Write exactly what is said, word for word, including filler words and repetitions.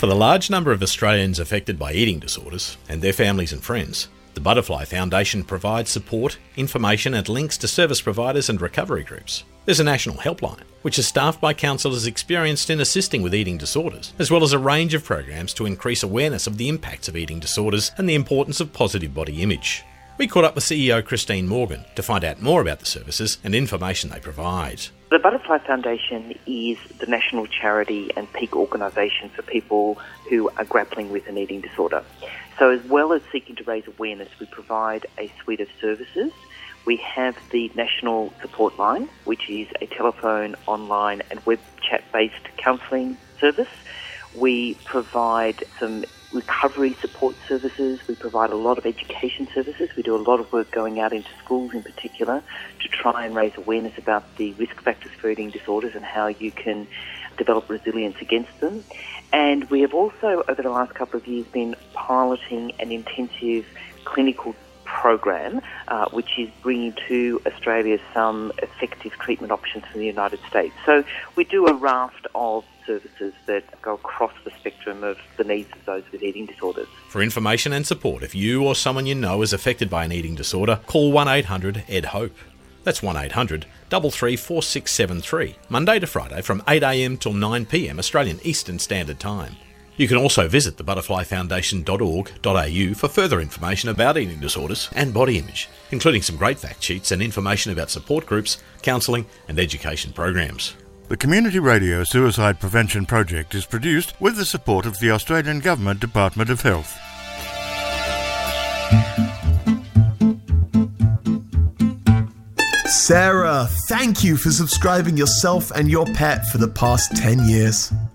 For the large number of Australians affected by eating disorders and their families and friends, the Butterfly Foundation provides support, information and links to service providers and recovery groups. There's a national helpline, which is staffed by counsellors experienced in assisting with eating disorders, as well as a range of programs to increase awareness of the impacts of eating disorders and the importance of positive body image. We caught up with C E O Christine Morgan to find out more about the services and information they provide. The Butterfly Foundation is the national charity and peak organisation for people who are grappling with an eating disorder. So as well as seeking to raise awareness, we provide a suite of services. We have the National Support Line, which is a telephone, online and web chat-based counselling service. We provide some recovery support services. We provide a lot of education services. We do a lot of work going out into schools in particular to try and raise awareness about the risk factors for eating disorders and how you can develop resilience against them. And we have also, over the last couple of years, been piloting an intensive clinical program, uh, which is bringing to Australia some effective treatment options from the United States. So we do a raft of services that go across the spectrum of the needs of those with eating disorders. For information and support, if you or someone you know is affected by an eating disorder, call one eight hundred E D HOPE. That's one eight hundred, three three four six seven three, Monday to Friday from eight a m till nine p m Australian Eastern Standard Time. You can also visit the butterfly foundation dot org dot a u for further information about eating disorders and body image, including some great fact sheets and information about support groups, counselling and education programs. The Community Radio Suicide Prevention Project is produced with the support of the Australian Government Department of Health. Sarah, thank you for subscribing yourself and your pet for the past ten years.